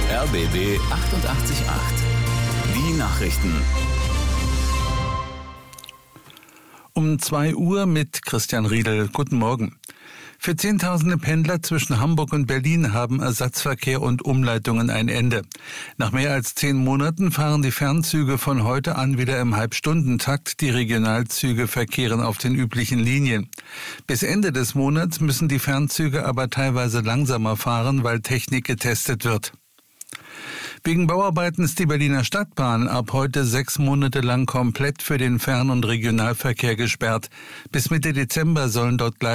RBB 88.8. Die Nachrichten. Um 2 Uhr mit Christian Riedel. Guten Morgen. Für Zehntausende Pendler zwischen Hamburg und Berlin haben Ersatzverkehr und Umleitungen ein Ende. Nach mehr als 10 Monaten fahren die Fernzüge von heute an wieder im Halbstundentakt. Die Regionalzüge verkehren auf den üblichen Linien. Bis Ende des Monats müssen die Fernzüge aber teilweise langsamer fahren, weil Technik getestet wird. Wegen Bauarbeiten ist die Berliner Stadtbahn ab heute 6 Monate lang komplett für den Fern- und Regionalverkehr gesperrt. Bis Mitte Dezember sollen dort